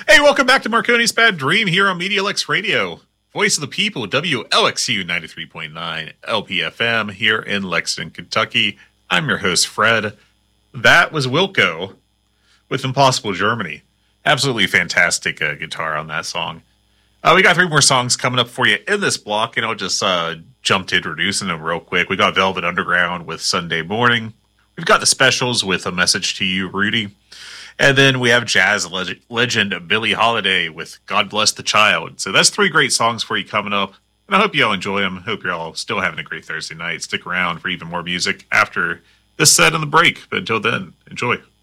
Hey, welcome back to Marconi's Bad Dream here on MediaLex Radio. Voice of the People, WLXU 93.9 LPFM here in Lexington, Kentucky. I'm your host, Fred. That was Wilco with Impossible Germany. Absolutely fantastic guitar on that song. We got three more songs coming up for you in this block, and I'll just jump to introducing them real quick. We got Velvet Underground with Sunday Morning. We've got the Specials with A Message to You, Rudy. And then we have jazz legend Billie Holiday with God Bless the Child. So that's three great songs for you coming up. And I hope you all enjoy them. Hope you're all still having a great Thursday night. Stick around for even more music after this set and the break. But until then, enjoy.